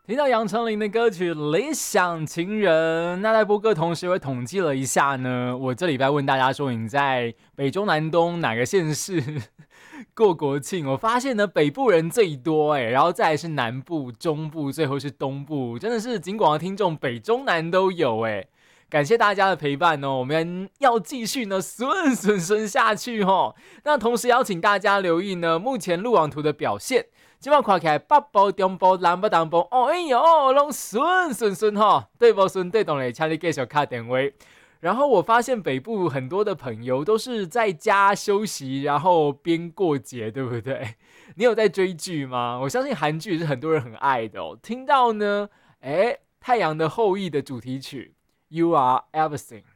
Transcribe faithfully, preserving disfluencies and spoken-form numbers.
提到杨丞琳的歌曲《理想情人》，那在播歌同时，我统计了一下呢。我这礼拜问大家说，你在北中南东哪个县市过国庆？我发现呢，北部人最多哎，然后再来是南部、中部，最后是东部，真的是尽广的听众，北中南都有哎。感谢大家的陪伴哦，我们要继续呢顺顺顺下去哦。那同时邀请大家留意呢，目前路网图的表现。今晚看起来北部、中部、南部、东部，哦哎呦，拢顺顺顺哈，对不顺对懂嘞，请你继续打电话。然后我发现北部很多的朋友都是在家休息，然后边过节，对不对？你有在追剧吗？我相信韩剧是很多人很爱的哦。听到呢，哎，《太阳的后裔》的主题曲《You Are Everything》。